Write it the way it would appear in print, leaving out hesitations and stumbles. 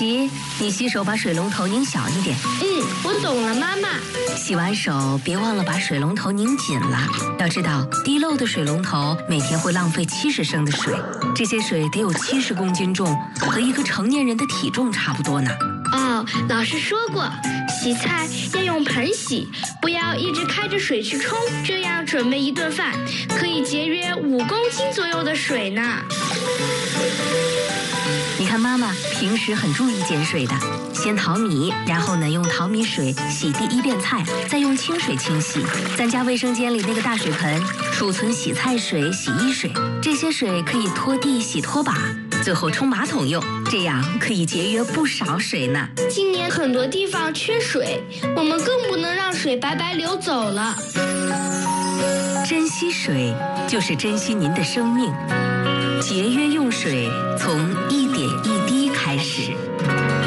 琪，你洗手把水龙头拧小一点。 我懂了，妈妈。 洗完手别忘了把水龙头拧紧了。要知道，滴漏的水龙头每天会浪费70升的水，这些水得有70公斤重，和一个成年人的体重差不多呢。 哦，老师说过，洗菜要用盆洗，不要一直开着水去冲，这样准备一顿饭可以节约5公斤左右的水呢。 你看妈妈平时很注意节水的，先淘米，然后呢用淘米水洗第1遍菜，再用清水清洗。咱家卫生间里那个大水盆储存洗菜水、洗衣水，这些水可以拖地、洗拖把，最后冲马桶用，这样可以节约不少水呢。 今年很多地方缺水，我们更不能让水白白流走了。 珍惜水，就是珍惜您的生命。节约用水，从